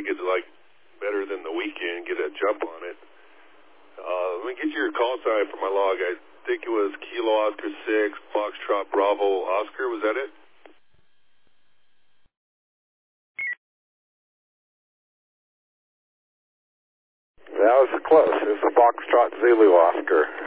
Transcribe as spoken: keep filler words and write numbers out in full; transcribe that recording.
make it like better than the weekend, get a jump on it. Uh, let me get your call sign for my log. I think it was Kilo Oscar six, Foxtrot Bravo Oscar. Was that it? That was close. It was the Foxtrot Zulu Oscar.